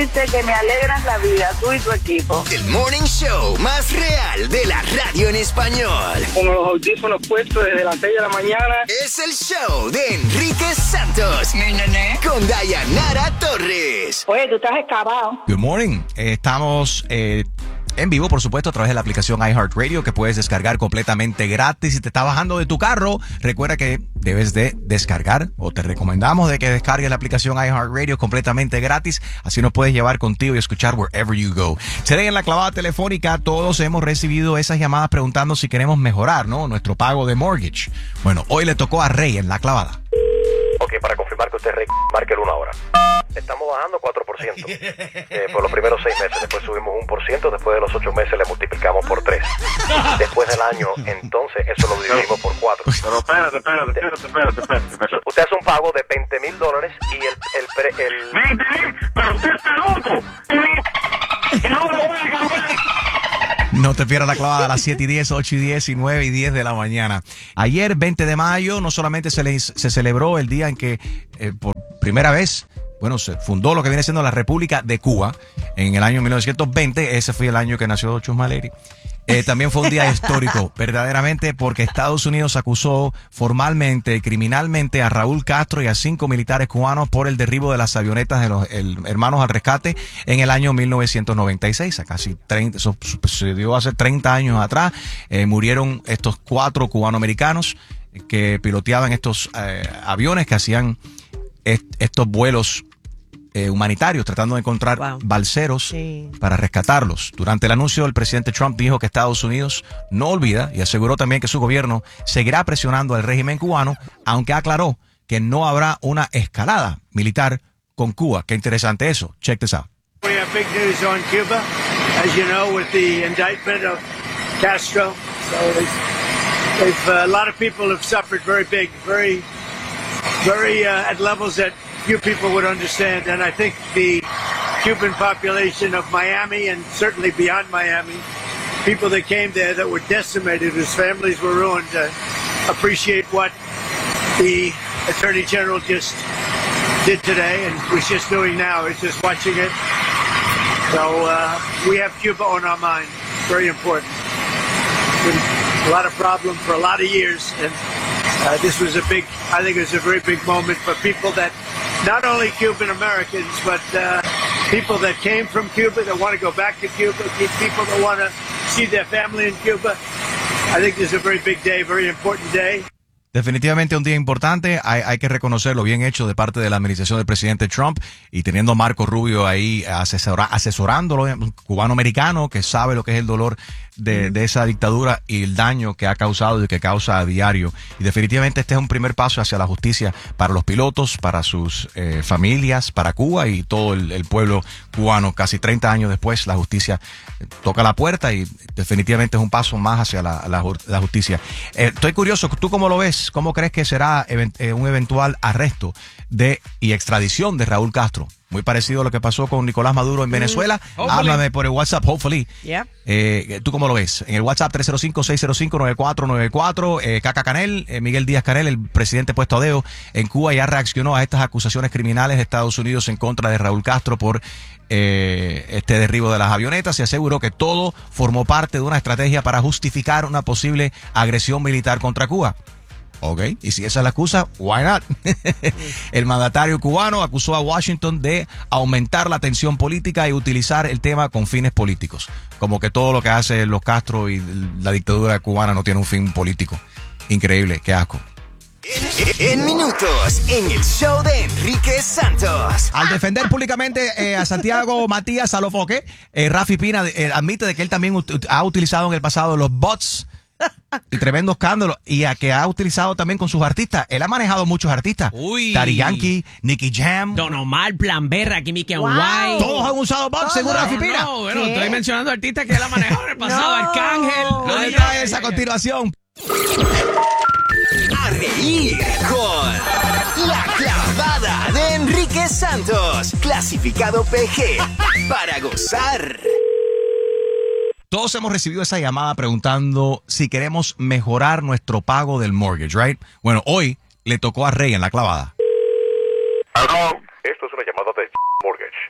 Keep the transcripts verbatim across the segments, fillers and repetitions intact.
Que me alegran la vida, tú y tu equipo. El morning show más real de la radio en español. Con los audífonos puestos desde las seis de la mañana. Es el show de Enrique Santos. Mi nené. Con Dayanara Torres. Oye, tú estás excavado. Good morning. Eh, estamos eh, en vivo, por supuesto, a través de la aplicación iHeartRadio, que puedes descargar completamente gratis. Si te está bajando de tu carro, recuerda que debes de descargar, o te recomendamos de que descargues la aplicación iHeartRadio completamente gratis. Así nos puedes llevar contigo y escuchar wherever you go. Seré en la clavada telefónica. Todos hemos recibido esas llamadas preguntando si queremos mejorar, ¿no?, nuestro pago de mortgage. Bueno, hoy le tocó a Rey en la clavada. Ok, para confirmar que usted es Rey, marque el uno ahora. Estamos bajando cuatro por ciento eh, por los primeros seis meses. Después subimos un por ciento. Después de los ocho meses le multiplicamos por tres. Después del año, entonces, eso lo dividimos por cuatro. Pero espérate, espérate, espérate, espérate, espérate, espérate. Usted hace un pago de veinte mil dólares y el... el, pre, el... ¿veinte mil? Pero usted está loco. Y no lo voy a cambiar. No te pierdas la clavada a las siete y diez, ocho y diez y nueve y diez de la mañana. Ayer, veinte de mayo, no solamente se, le, se celebró el día en que eh, por primera vez, bueno, se fundó lo que viene siendo la República de Cuba en el año mil novecientos veinte. Ese fue el año que nació Chusmaleri. Eh, también fue un día histórico, verdaderamente, porque Estados Unidos acusó formalmente y criminalmente a Raúl Castro y a cinco militares cubanos por el derribo de las avionetas de los el, hermanos al rescate en el año mil novecientos noventa y seis. A casi treinta, eso sucedió hace treinta años atrás. Eh, murieron estos cuatro cubanoamericanos que piloteaban estos eh, aviones que hacían est estos vuelos Eh, humanitarios, tratando de encontrar wow. balseros sí. para rescatarlos. Durante el anuncio, el presidente Trump dijo que Estados Unidos no olvida y aseguró también que su gobierno seguirá presionando al régimen cubano, aunque aclaró que no habrá una escalada militar con Cuba. Qué interesante eso. Check this out. We have big news on Cuba, as you know, with the indictment of Castro. So they've, they've, uh, a lot of people have suffered very big, very, very uh, at levels that few people would understand, and I think the Cuban population of Miami and certainly beyond Miami, people that came there that were decimated, whose families were ruined, uh, appreciate what the Attorney General just did today and was just doing now. It's just watching it. So uh, we have Cuba on our mind. Very important. Been a lot of problems for a lot of years, and uh, this was a big, I think it was a very big moment for people that not only Cuban Americans, but uh, people that came from Cuba that want to go back to Cuba, people that want to see their family in Cuba. I think this is a very big day, very important day. Definitivamente un día importante, hay, hay que reconocerlo, bien hecho de parte de la administración del presidente Trump y teniendo a Marco Rubio ahí asesora, asesorándolo, un cubano-americano que sabe lo que es el dolor de, de esa dictadura y el daño que ha causado y que causa a diario. Y definitivamente este es un primer paso hacia la justicia para los pilotos, para sus eh, familias, para Cuba y todo el, el pueblo cubano. Casi treinta años después la justicia toca la puerta y definitivamente es un paso más hacia la, la, la justicia. Eh, estoy curioso, ¿tú cómo lo ves? ¿Cómo crees que será event eh, un eventual arresto de y extradición de Raúl Castro? Muy parecido a lo que pasó con Nicolás Maduro en mm, Venezuela. Hopefully. Háblame por el WhatsApp, hopefully. Yeah. Eh, ¿Tú cómo lo ves? En el WhatsApp tres cero cinco, seis cero cinco, nueve cuatro nueve cuatro. Eh, Caca Canel, eh, Miguel Díaz Canel, el presidente puesto a dedo en Cuba, ya reaccionó a estas acusaciones criminales de Estados Unidos en contra de Raúl Castro por eh, este derribo de las avionetas y aseguró que todo formó parte de una estrategia para justificar una posible agresión militar contra Cuba. Ok, y si esa es la excusa, why not? El mandatario cubano acusó a Washington de aumentar la tensión política y utilizar el tema con fines políticos. Como que todo lo que hace los Castro y la dictadura cubana no tiene un fin político. Increíble, qué asco. En, en minutos, en el show de Enrique Santos. Al defender públicamente eh, a Santiago Matías Alofoque, eh, Rafi Pina eh, admite de que él también ut ha utilizado en el pasado los bots y tremendo escándalo, y a que ha utilizado también con sus artistas. Él ha manejado muchos artistas. Uy. Daddy Yankee, Nicky Jam, Don Omar, Plan B, Rakim y wow. White. Todos han usado bots, según Rafi Pina. No, bueno, estoy mencionando artistas que él ha manejado en el pasado. No. Arcángel. No detalles esa continuación. A reír con La Clavada de Enrique Santos. Clasificado P G. Para gozar. Todos hemos recibido esa llamada preguntando si queremos mejorar nuestro pago del mortgage, right? Bueno, hoy le tocó a Rey en La Clavada. Aló. Esto es una llamada de Mortgage. Esta llamada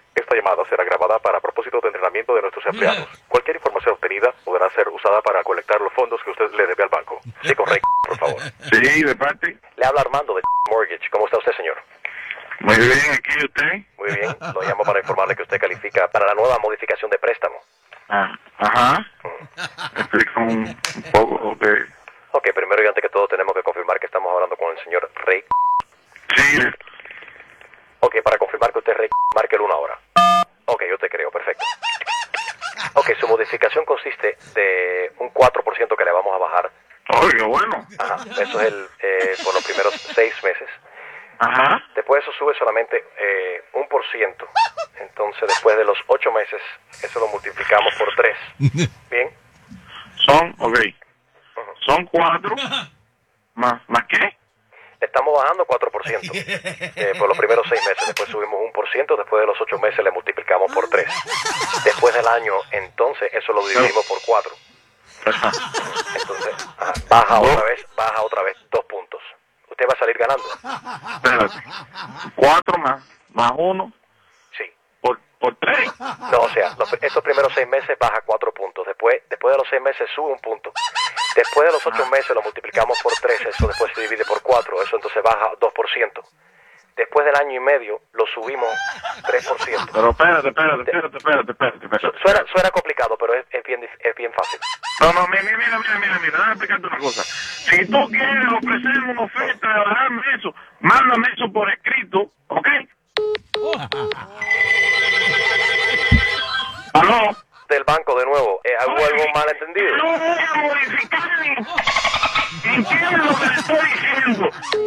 llamada será grabada para propósitos de entrenamiento de nuestros empleados. Cualquier información obtenida podrá ser usada para colectar los fondos que usted le debe al banco. Sí, correcto, por favor. Sí, de parte. Le habla Armando de Mortgage. ¿Cómo está usted, señor? Muy bien, aquí usted. Muy bien. Lo llamo para informarle que usted califica para la nueva modificación de préstamo. Ah, ajá. Explica un, un poco de... Ok, primero y antes que todo tenemos que confirmar que estamos hablando con el señor Rey. Sí. Ok, para confirmar que usted es Rey, marque el uno ahora. Ok, yo te creo, perfecto. Ok, su modificación consiste de un cuatro por ciento que le vamos a bajar. Oiga, bueno. Ajá, eso es el eh, por los primeros seis meses. Ajá. Después eso sube solamente eh, un por ciento. Entonces después de los ocho meses, eso lo multiplicamos por tres. ¿Bien? Son, ok. Son cuatro. ¿Más, más qué? Le estamos bajando cuatro por ciento eh, por los primeros seis meses. Después subimos un por ciento. Después de los ocho meses le multiplicamos por tres. Después del año, entonces eso lo dividimos por cuatro. Entonces, ajá, baja otra vez, baja otra vez dos puntos. Usted va a salir ganando. Espérate. Cuatro más, más uno. Sí. Por, por tres. No, o sea, los, estos primeros seis meses baja cuatro puntos. Después, después de los seis meses sube un punto. Después de los ocho meses lo multiplicamos por tres. Eso después se divide por cuatro. Eso entonces baja dos por ciento. Después del año y medio lo subimos tres por ciento. Pero espérate, espérate, espérate, espérate, espérate. espérate. Suena, suena complicado, pero es, es, bien, es bien fácil. No, no, mira, mira, mira, mira, mira, déjame explicarte una cosa. Si tú quieres ofrecerme una oferta de bajarme eso, mándame eso por escrito, ¿ok? ¿Aló? Del banco de nuevo, eh, ¿hubo algún malentendido? No voy a modificar ni... ¿Entiendes lo que le estoy diciendo?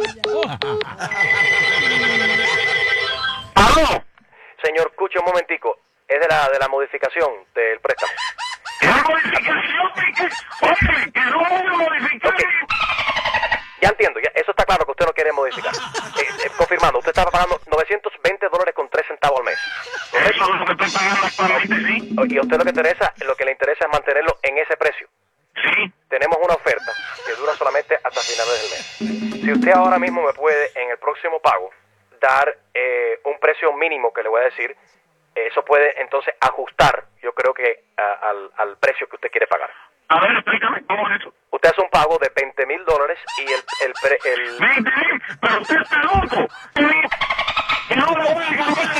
¿Aló? Señor, escuche un momentico. Es de la de la modificación del préstamo. ¿Qué modificación? Oye, que no voy a modificar. Okay. Ya entiendo, ya, eso está claro que usted no quiere modificar. Eh, eh, confirmando, usted está pagando novecientos veinte dólares con tres centavos al mes. Eso es lo que estoy pagando actualmente, sí. Y a usted lo que interesa, lo que le interesa es mantenerlo en ese precio. Sí. Tenemos una oferta que dura solamente hasta finales del mes. Si usted ahora mismo me puede, en el próximo pago, dar eh, un precio mínimo que le voy a decir, eso puede entonces ajustar, yo creo que uh, al, al precio que usted quiere pagar. A ver, explícame, ¿cómo es eso? Usted hace un pago de veinte mil dólares y el... el, pre, el... veinte mil, pero usted está loco. Y no lo voy a cambiar.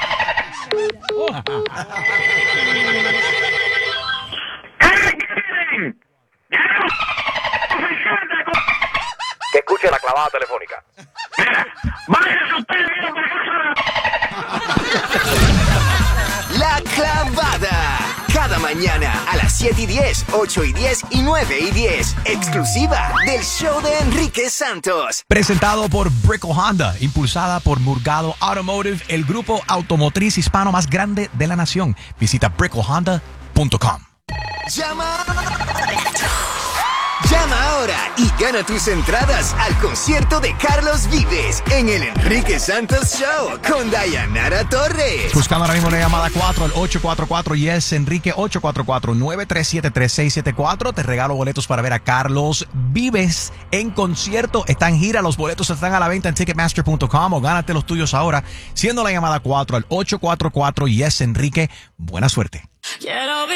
¿Qué quieren? Que escuche la clavada telefónica. Mira, váyase usted bien por La Clavada. Cada mañana a las siete y diez, ocho y diez y nueve y diez. Exclusiva del show de Enrique Santos. Presentado por Brickell Honda, impulsada por Murgado Automotive, el grupo automotriz hispano más grande de la nación. Visita brickell honda punto com. Llama. Llama ahora y gana tus entradas al concierto de Carlos Vives en el Enrique Santos Show con Dayanara Torres. Buscando ahora mismo una llamada cuatro al ocho cuatro cuatro yes Enrique ocho cuatro cuatro, nueve tres siete, tres seis siete cuatro. Te regalo boletos para ver a Carlos Vives en concierto. Está en gira, los boletos están a la venta en ticketmaster punto com o gánate los tuyos ahora siendo la llamada cuatro al ocho cuatro cuatro yes Enrique. Buena suerte. Quiero